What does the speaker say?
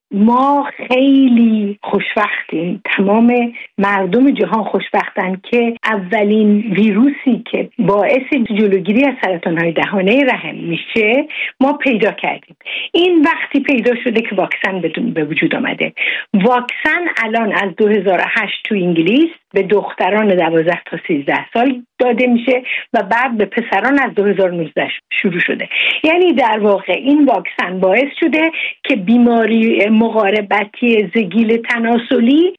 ما خیلی خوشبختیم، تمام مردم جهان خوشبختن که اولین ویروسی که باعث جلوگیری از سرطان‌های دهانه رحم میشه ما پیدا کردیم. این وقتی پیدا شده که واکسن به وجود آمده. واکسن الان از 2008 تو انگلیس به دختران 12 تا 13 سال داده میشه و بعد به پسران از 2019 شروع شده. یعنی در واقع این واکسن باعث شده که بیماری مقاربتی زگیل تناسلی